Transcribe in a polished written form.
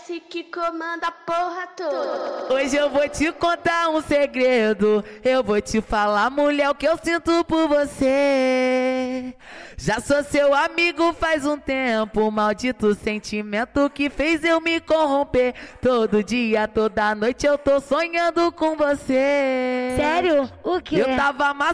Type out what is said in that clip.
que comanda a porra toda. Hoje eu vou te contar um segredo. Eu vou te falar, mulher, o que eu sinto por você. Já sou seu amigo faz um tempo. Maldito sentimento que fez eu me corromper. Todo dia, toda noite eu tô sonhando com você. Sério? O quê? Eu tava